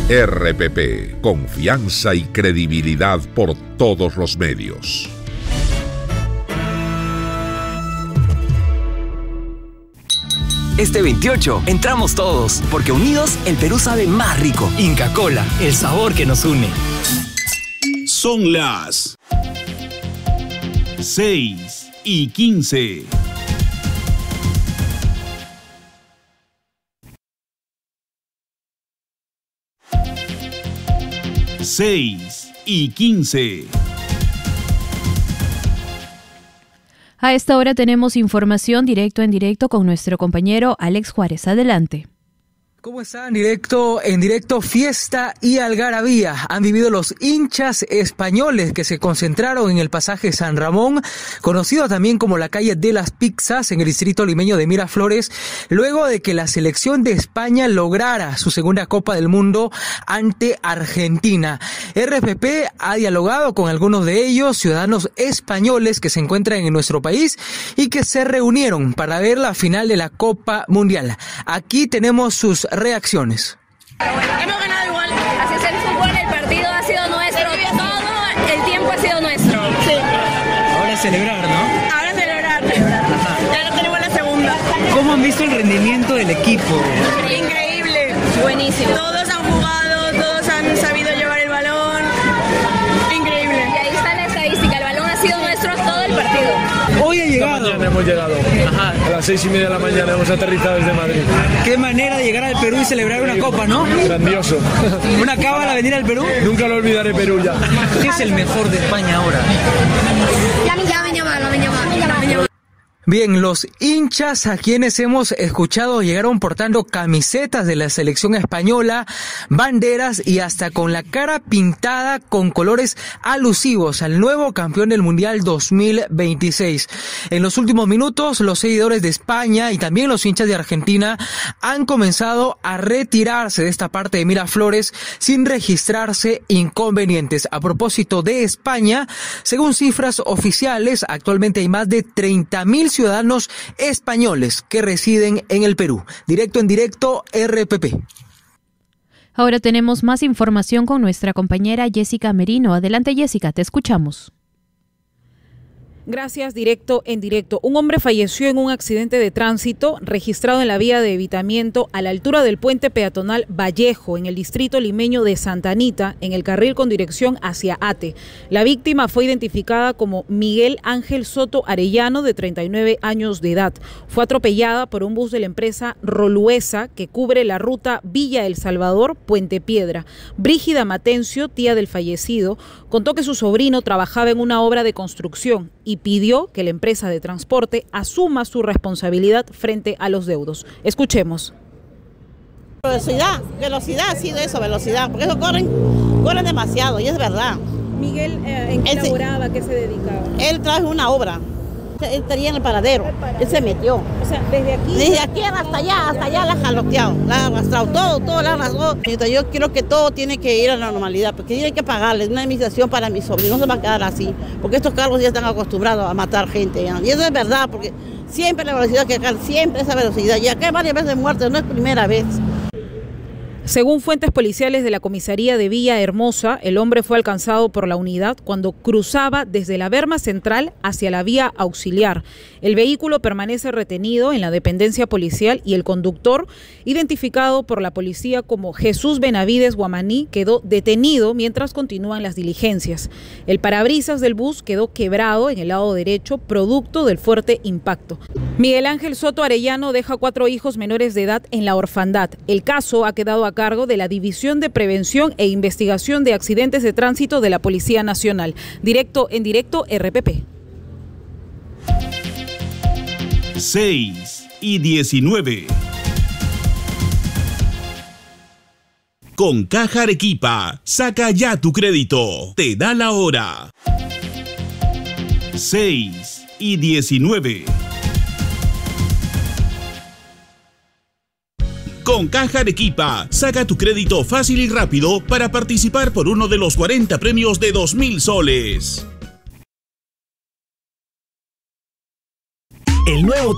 RPP, confianza y credibilidad por todos los medios. Este 28 entramos todos, porque unidos el Perú sabe más rico. Inca Kola, el sabor que nos une. Son las 6:15. Seis y 15. A esta hora tenemos información directo en directo con nuestro compañero Alex Juárez. Adelante. ¿Cómo están? En directo, fiesta y algarabía han vivido los hinchas españoles que se concentraron en el pasaje San Ramón, conocido también como la calle de las pizzas, en el distrito limeño de Miraflores, luego de que la selección de España lograra su segunda Copa del Mundo ante Argentina. RPP ha dialogado con algunos de ellos, ciudadanos españoles que se encuentran en nuestro país y que se reunieron para ver la final de la Copa Mundial. Aquí tenemos sus reacciones. Hemos ganado igual. Así es el fútbol, el partido ha sido nuestro, todo el tiempo ha sido nuestro. Sí. Ahora celebrar, ¿no? Ahora celebrar. Ya no tenemos la segunda. ¿Cómo han visto el rendimiento del equipo? Increíble. Buenísimo. Todos han jugado, todos han sabido llevar el balón. Increíble. Y ahí está la estadística, el balón ha sido nuestro todo el partido. Hoy ha llegado. Esta mañana hemos llegado. Ajá. A las 6:30 de la mañana hemos aterrizado desde Madrid. Qué manera de llegar al Perú y celebrar una copa, ¿no? Grandioso. ¿Una cábala venir al Perú? Nunca lo olvidaré, Perú ya. ¿Qué es el mejor de España ahora? La Miñama. Bien, los hinchas a quienes hemos escuchado llegaron portando camisetas de la selección española, banderas y hasta con la cara pintada con colores alusivos al nuevo campeón del Mundial 2026. En los últimos minutos, los seguidores de España y también los hinchas de Argentina han comenzado a retirarse de esta parte de Miraflores sin registrarse inconvenientes. A propósito de España, según cifras oficiales, actualmente hay más de 30.000 ciudadanos españoles que residen en el Perú. Directo en directo, RPP. Ahora tenemos más información con nuestra compañera Jessica Merino. Adelante, Jessica, te escuchamos. Gracias, directo en directo. Un hombre falleció en un accidente de tránsito registrado en la vía de evitamiento a la altura del puente peatonal Vallejo, en el distrito limeño de Santa Anita, en el carril con dirección hacia Ate. La víctima fue identificada como Miguel Ángel Soto Arellano, de 39 años de edad. Fue atropellada por un bus de la empresa Roluesa que cubre la ruta Villa El Salvador, Puente Piedra. Brígida Matencio, tía del fallecido, contó que su sobrino trabajaba en una obra de construcción y pidió que la empresa de transporte asuma su responsabilidad frente a los deudos. Escuchemos. Velocidad ha sido eso, velocidad, porque eso corren demasiado y es verdad. Miguel, ¿en qué laboraba? ¿Qué se dedicaba? Él trajo una obra. Él estaría en el paradero, él se metió. O sea, desde aquí hasta allá la ha jaloteado, la ha arrastrado, todo la arrastró. Yo creo que todo tiene que ir a la normalidad, porque tiene que pagarle una administración para mi sobrino, no se va a quedar así, porque estos carros ya están acostumbrados a matar gente, ¿ya? Y eso es verdad, porque siempre la velocidad que acá, siempre esa velocidad, y acá hay varias veces muertes, no es primera vez. Según fuentes policiales de la comisaría de Villahermosa, el hombre fue alcanzado por la unidad cuando cruzaba desde la berma central hacia la vía auxiliar. El vehículo permanece retenido en la dependencia policial y el conductor, identificado por la policía como Jesús Benavides Guamaní, quedó detenido mientras continúan las diligencias. El parabrisas del bus quedó quebrado en el lado derecho, producto del fuerte impacto. Miguel Ángel Soto Arellano deja 4 hijos menores de edad en la orfandad. El caso ha quedado a cargo de la División de Prevención e Investigación de Accidentes de Tránsito de la Policía Nacional. Directo en directo, RPP. 6:19. Con Caja Arequipa, saca ya tu crédito. Te da la hora. 6:19. Con Caja Arequipa, saca tu crédito fácil y rápido para participar por uno de los 40 premios de 2.000 soles. El nuevo